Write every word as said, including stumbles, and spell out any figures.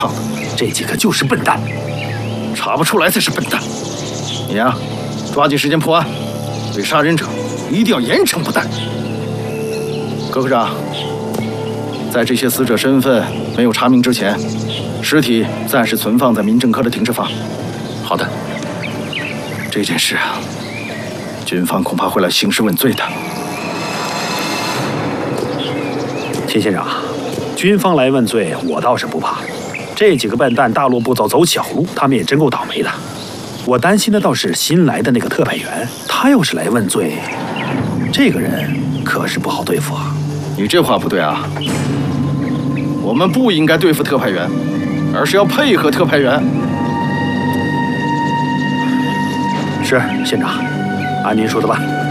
这几个就是笨蛋， 查不出来才是笨蛋。你呀、啊，抓紧时间破案，对杀人者一定要严惩不贷。柯科长，在这些死者身份没有查明之前，尸体暂时存放在民政科的停尸房。 好的。 这件事啊，军方恐怕会来兴师问罪的。 秦县长，军方来问罪，我倒是不怕。这几个笨蛋大路不走走小路，他们也真够倒霉的。我担心的倒是新来的那个特派员，他要是来问罪，这个人可是不好对付啊。 你这话不对啊！我们不应该对付特派员，而是要配合特派员。 是，县长，按您说的办。